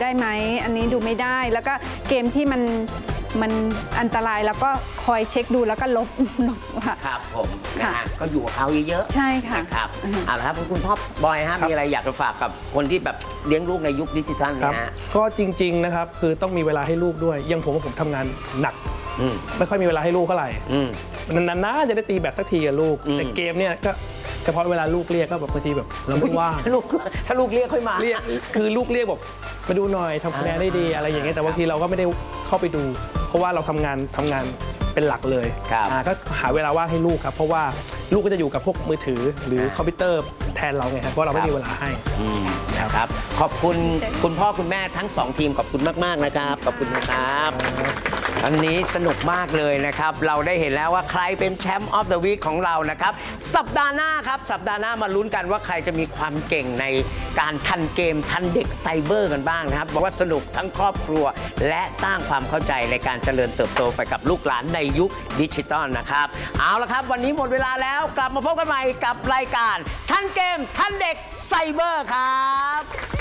ได้ไหมอันนี้ดูไม่ได้แล้วก็เกมที่มันอันตรายแล้วก็คอยเช็คดูแล้วก็ลบค่ะครับผมนะฮะก็อยู่เอาเยอะๆใช่ค่ะครับเอาละครับคุณพ่อบอยฮะมีอะไรอยากจะฝากกับคนที่แบบเลี้ยงลูกในยุคดิจิทัลเนี่ยฮะก็จริงๆนะครับคือต้องมีเวลาให้ลูกด้วยอย่างผมทำงานหนักไม่ค่อยมีเวลาให้ลูกเท่าไหร่นานๆจะได้ตีแบตสักทีกับลูกแต่เกมเนี่ยก็เฉพาะเวลาลูกเรียกก็แบบบางทีแบบเราไม่ว่างถ้าลูกเรียกค่อยมาเรียกคือลูกเรียกบอกมาดูหน่อยทำคะแนนได้ดีอะไรอย่างเงี้ยแต่บางทีเราก็ไม่ได้เข้าไปดูเพราะว่าเราทำงานเป็นหลักเลยก็หาเวลาว่างให้ลูกครับเพราะว่าลูกก็จะอยู่กับพวกมือถือหรือคอมพิวเตอร์แทนเราไงครับเพราะเราไม่มีเวลาให้นะครับขอบคุณคุณพ่อคุณแม่ทั้ง2ทีมขอบคุณมากๆนะครับขอบคุณนะครับอันนี้สนุกมากเลยนะครับเราได้เห็นแล้วว่าใครเป็นแชมป์ออฟเดอะวีคของเรานะครับสัปดาห์หน้าครับสัปดาห์หน้ามาลุ้นกันว่าใครจะมีความเก่งในการทันเกมทันเด็กไซเบอร์กันบ้างนะครับบอกว่าสนุกทั้งครอบครัวและสร้างความเข้าใจในการเจริญเติบโตไปกับลูกหลานในยุคดิจิตอลนะครับเอาละครับวันนี้หมดเวลาแล้วกลับมาพบกันใหม่กับรายการทันเกมทันเด็กไซเบอร์ครับ